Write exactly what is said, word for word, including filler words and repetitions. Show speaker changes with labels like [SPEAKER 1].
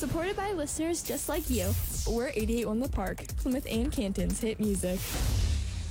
[SPEAKER 1] Supported by listeners just like you. We're eighty-eight point one The Park, Plymouth and Canton's hit music.